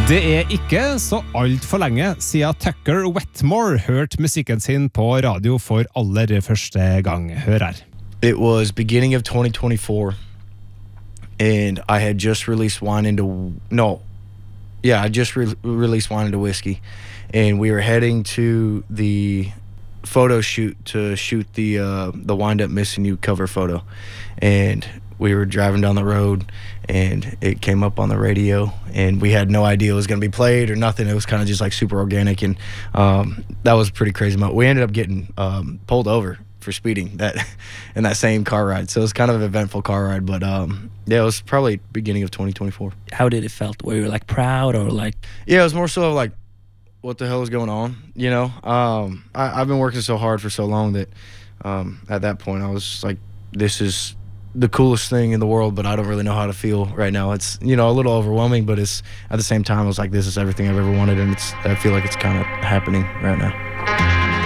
Det er ikke så alt for lenge siden Tucker Wetmore hørte musikken sin på radio for aller første gang. Hør her. It was beginning of 2024, and I had just released Wine Into... No. Yeah, I just released Wine Into Whiskey, and we were heading to the photo shoot to shoot the Wind Up Missing You cover photo, and we were driving down the road, and it came up on the radio, and we had no idea it was going to be played or nothing. It was kind of just like super organic, and that was a pretty crazy moment. We ended up getting pulled over for speeding in that same car ride, so it was kind of an eventful car ride, but yeah, it was probably beginning of 2024. How did it felt? Were you like proud or like? Yeah, it was more so like, what the hell is going on, you know? I've been working so hard for so long that at that point I was like, this is the coolest thing in the world, but I don't really know how to feel right now. It's, you know, a little overwhelming, but it's at the same time I was like, this is everything I've ever wanted, and I feel like it's kind of happening right now.